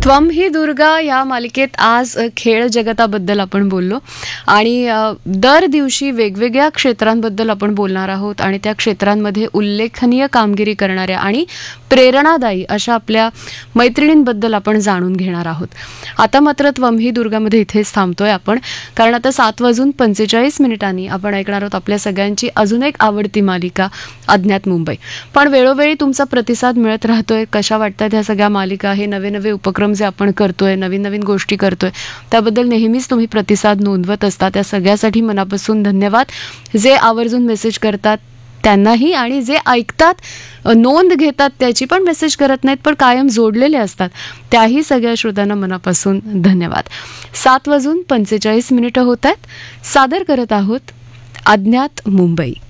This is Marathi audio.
त्वम ही दुर्गा या मालिकेत आज खेळ जगताबद्दल आपण बोललो आणि दर दिवशी वेगवेगळ्या क्षेत्रांबद्दल आपण बोलणार आहोत आणि त्या क्षेत्रांमध्ये उल्लेखनीय कामगिरी करणाऱ्या आणि प्रेरणादायी अशा आपल्या मैत्रिणींबद्दल आपण जाणून घेणार आहोत. आता मात्र त्वम ही दुर्गामध्ये इथेच थांबतोय आपण, कारण आता 7:45 आपण ऐकणार आहोत आपल्या सगळ्यांची अजून एक आवडती मालिका अज्ञात मुंबई. पण वेळोवेळी तुमचा प्रतिसाद मिळत राहतोय. कशा वाटतात ह्या सगळ्या मालिका, हे नवे नवे उपक्रम जे आपण करतोय, नवीन नवीन गोष्टी करतोय, त्याबद्दल नेहमीच तुम्ही प्रतिसाद नोंदवत असता. त्या सगळ्यासाठी मनापासून धन्यवाद. जे आवर्जून मेसेज करतात त्यांनाही, आणि जे ऐकतात, नोंद घेतात, त्याची पण मेसेज करत नाहीत पण कायम जोडलेले असतात, त्याही सगळ्या श्रोत्यांना मनापासून धन्यवाद. 7:45 होत आहेत. सादर करत आहोत अज्ञात मुंबई.